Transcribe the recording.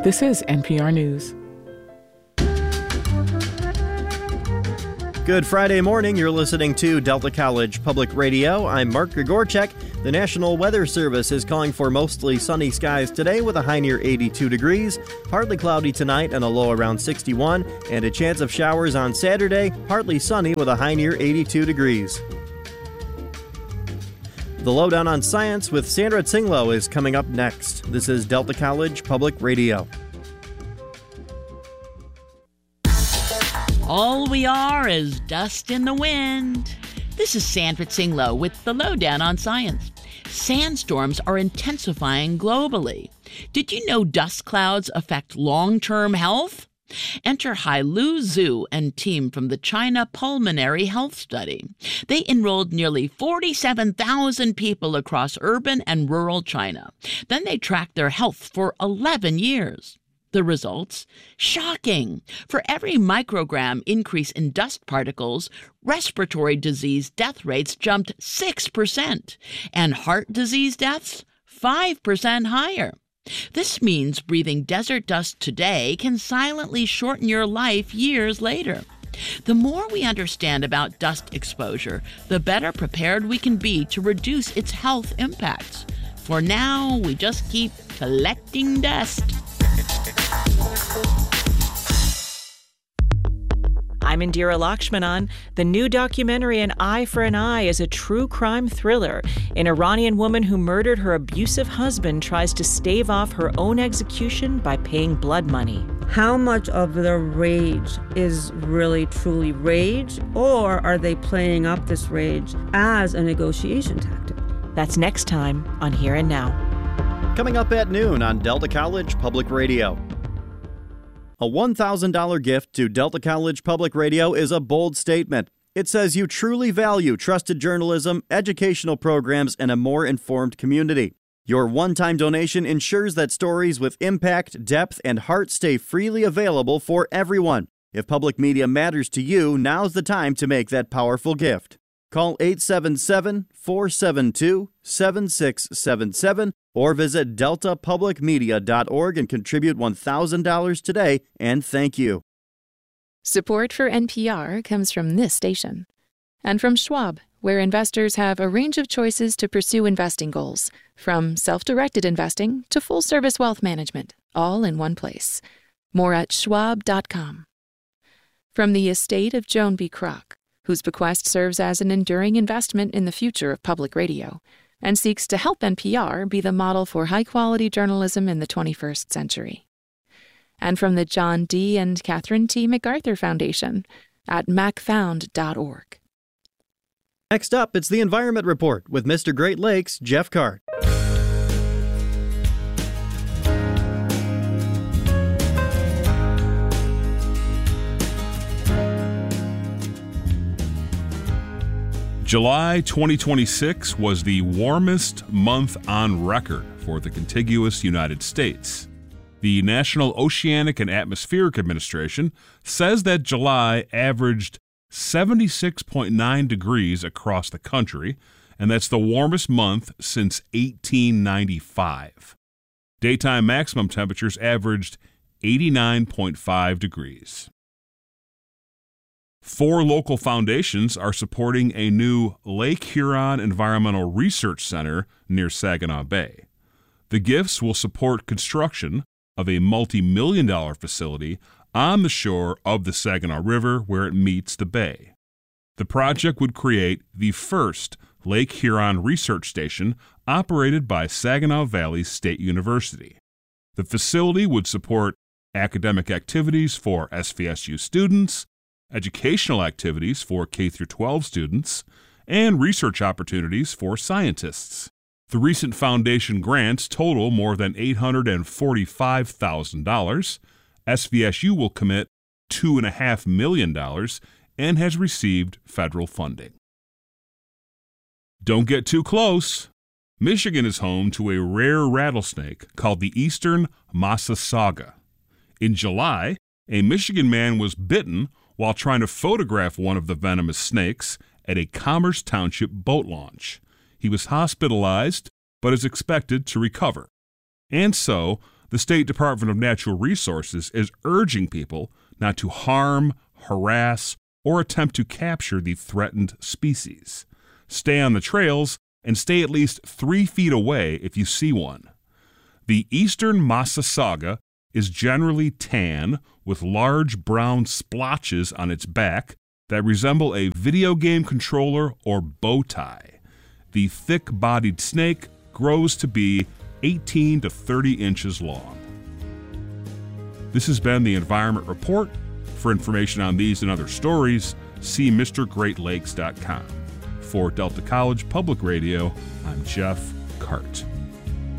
This is NPR News. Good Friday morning. You're listening to Delta College Public Radio. I'm Mark Grigorchek. The National Weather Service is calling for mostly sunny skies today with a high near 82 degrees, partly cloudy tonight and a low around 61, and a chance of showers on Saturday, partly sunny with a high near 82 degrees. The Lowdown on Science with Sandra Tsinglow is coming up next. This is Delta College Public Radio. All we are is dust in the wind. This is Sandra Tsinglow with the Lowdown on Science. Sandstorms are intensifying globally. Did you know dust clouds affect long-term health? Enter Hai-Lu Zhu and team from the China Pulmonary Health Study. They enrolled nearly 47,000 people across urban and rural China. Then they tracked their health for 11 years. The results? Shocking! For every microgram increase in dust particles, respiratory disease death rates jumped 6%, and heart disease deaths 5% higher. This means breathing desert dust today can silently shorten your life years later. The more we understand about dust exposure, the better prepared we can be to reduce its health impacts. For now, we just keep collecting dust. I'm Indira Lakshmanan. The new documentary An Eye for an Eye is a true crime thriller. An Iranian woman who murdered her abusive husband tries to stave off her own execution by paying blood money. How much of the rage is really truly rage, or are they playing up this rage as a negotiation tactic? That's next time on Here and Now. Coming up at noon on Delta College Public Radio. A $1,000 gift to Delta College Public Radio is a bold statement. It says you truly value trusted journalism, educational programs, and a more informed community. Your one-time donation ensures that stories with impact, depth, and heart stay freely available for everyone. If public media matters to you, now's the time to make that powerful gift. Call 877-472-7677 or visit deltapublicmedia.org and contribute $1,000 today, and thank you. Support for NPR comes from this station and from Schwab, where investors have a range of choices to pursue investing goals, from self-directed investing to full-service wealth management, all in one place. More at schwab.com. From the estate of Joan B. Kroc, whose bequest serves as an enduring investment in the future of public radio and seeks to help NPR be the model for high-quality journalism in the 21st century. And from the John D. and Catherine T. MacArthur Foundation at macfound.org. Next up, it's the Environment Report with Mr. Great Lakes, Jeff Cart. July 2026 was the warmest month on record for the contiguous United States. The National Oceanic and Atmospheric Administration says that July averaged 76.9 degrees across the country, and that's the warmest month since 1895. Daytime maximum temperatures averaged 89.5 degrees. 4 local foundations are supporting a new Lake Huron Environmental Research Center near Saginaw Bay. The gifts will support construction of a multi-million-dollar facility on the shore of the Saginaw River where it meets the bay. The project would create the first Lake Huron research station operated by Saginaw Valley State University. The facility would support academic activities for SVSU students, educational activities for K-12 students, and research opportunities for scientists. The recent foundation grants total more than $845,000. SVSU will commit $2.5 million and has received federal funding. Don't get too close. Michigan is home to a rare rattlesnake called the Eastern Massasauga. In July, a Michigan man was bitten while trying to photograph one of the venomous snakes at a Commerce Township boat launch. He was hospitalized, but is expected to recover. And so, the State Department of Natural Resources is urging people not to harm, harass, or attempt to capture the threatened species. Stay on the trails and stay at least 3 feet away if you see one. The eastern Massasauga is generally tan with large brown splotches on its back that resemble a video game controller or bow tie. The thick-bodied snake grows to be 18 to 30 inches long. This has been the Environment Report. For information on these and other stories, see MrGreatLakes.com. For Delta College Public Radio, I'm Jeff Cart.